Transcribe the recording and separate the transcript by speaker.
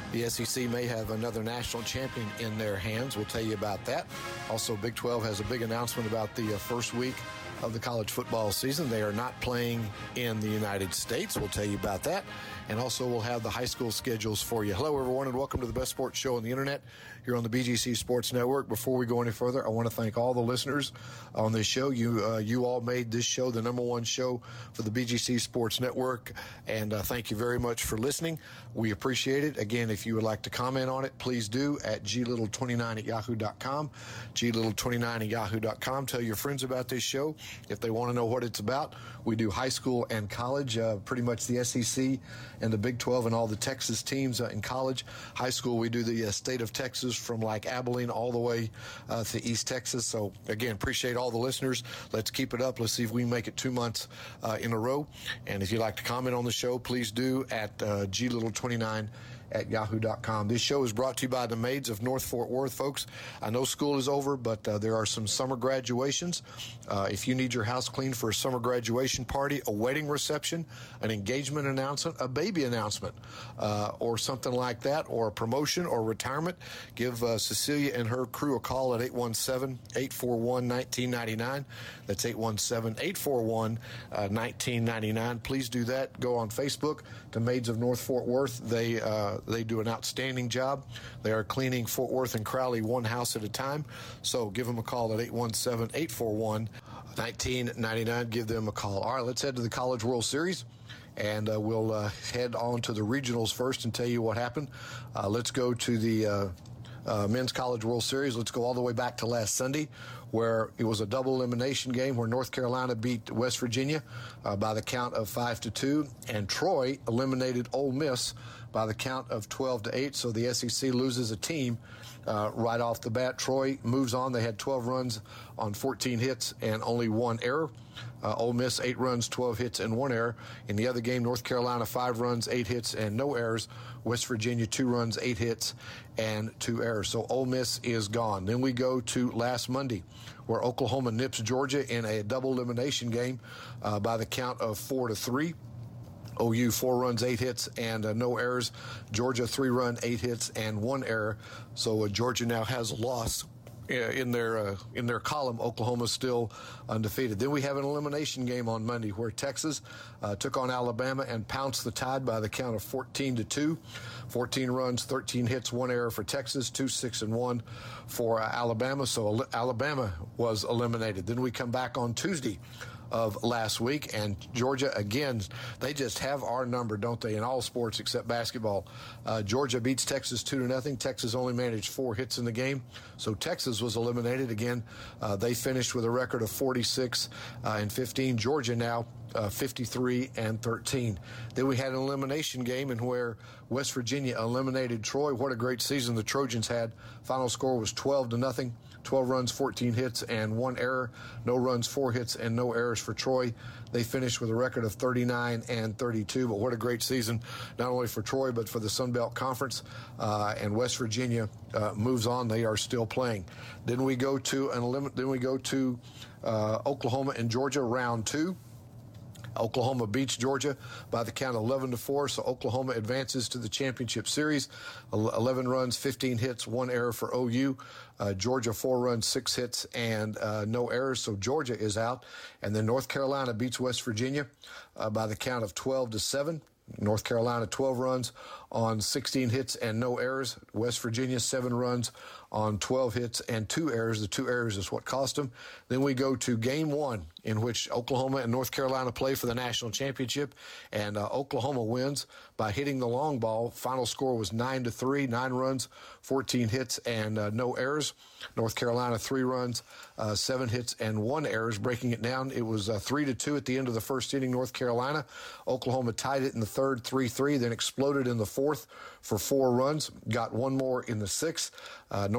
Speaker 1: The SEC may have another national champion in their hands. We'll tell you about that. Also, Big 12 has a big announcement about the first week of the college football season. They are not playing in the United States. We'll tell you about that. And also, we'll have the high school schedules for you. Hello, everyone, and welcome to the best sports show on the internet here on the BGC Sports Network. Before we go any further, I want to thank all the listeners on this show. You all made this show the number one show for the BGC Sports Network, and thank you very much for listening. We appreciate it. Again, if you would like to comment on it, please do at glittle29@yahoo.com, glittle29@yahoo.com. Tell your friends about this show if they want to know what it's about. We do high school and college, pretty much the SEC and the Big 12 and all the Texas teams in college. High school, we do the state of Texas from like Abilene all the way to East Texas. So, again, appreciate all the listeners. Let's keep it up. Let's see if we can make it 2 months in a row. And if you'd like to comment on the show, please do at glittle29@yahoo.com. This show is brought to you by the Maids of North Fort Worth, folks. I know school is over, but there are some summer graduations. If you need your house cleaned for a summer graduation party, a wedding reception, an engagement announcement, a baby announcement, or something like that, or a promotion or retirement, give Cecilia and her crew a call at 817-841-1999. That's 817-841-1999. Please do that. Go on Facebook to Maids of North Fort Worth. They do an outstanding job. They are cleaning Fort Worth and Crowley one house at a time. So give them a call at 817-841-1999. Give them a call. All right, let's head to the College World Series. And we'll head on to the regionals first and tell you what happened. Let's go to the Men's College World Series. Let's go all the way back to last Sunday, where it was a double elimination game where North Carolina beat West Virginia by the count of 5-2, and Troy eliminated Ole Miss by the count of 12-8. So the SEC loses a team right off the bat. Troy moves on. They had 12 runs on 14 hits and only one error. Ole Miss, 8 runs, 12 hits, and 1 error. In the other game, North Carolina, 5 runs, 8 hits, and no errors. West Virginia, 2 runs, 8 hits, and 2 errors. So Ole Miss is gone. Then we go to last Monday, where Oklahoma nips Georgia in a double elimination game by the count of 4-3. OU, 4 runs, 8 hits, and no errors. Georgia, 3 run, 8 hits, and 1 error. So Georgia now has a loss in their column. Oklahoma's still undefeated. Then we have an elimination game on Monday where Texas took on Alabama and pounced the Tide by the count of 14-2. 14 runs, 13 hits, 1 error for Texas, 2-6-1 for Alabama. So Alabama was eliminated. Then we come back on Tuesday of last week, and Georgia, again, they just have our number, don't they, in all sports except basketball. Georgia beats Texas 2-0. Texas only managed 4 hits in the game, so Texas was eliminated again. They finished with a record of 46-15. Georgia now 53-13. Then we had an elimination game in where West Virginia eliminated Troy. What a great season the Trojans had. Final score was 12-0. 12 runs, 14 hits, and 1 error. No runs, 4 hits, and no errors for Troy. They finished with a record of 39-32. But what a great season, not only for Troy, but for the Sun Belt Conference. And West Virginia moves on. They are still playing. Then we go to Oklahoma and Georgia, round 2. Oklahoma beats Georgia by the count of 11-4, so Oklahoma advances to the championship series. 11 runs, 15 hits, 1 error for OU. Georgia, 4 runs, 6 hits, and no errors, so Georgia is out. And then North Carolina beats West Virginia by the count of 12-7. North Carolina, 12 runs on 16 hits and no errors. West Virginia, 7 runs on 12 hits and 2 errors. The 2 errors is what cost them. Then we go to game 1, in which Oklahoma and North Carolina play for the national championship, and Oklahoma wins by hitting the long ball. Final score was 9-3, 9 runs, 14 hits, and no errors. North Carolina, 3 runs, 7 hits, and 1 errors. Breaking it down, it was 3-2 at the end of the first inning, North Carolina. Oklahoma tied it in the third, 3-3, then exploded in the fourth for 4 runs, got 1 more in the 6th.